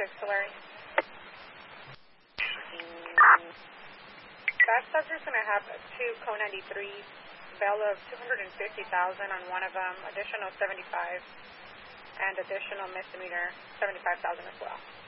Larry. That subject's going to have two Co-93, bail of $250,000 on one of them, additional $75,000, and additional misdemeanor $75,000 as well.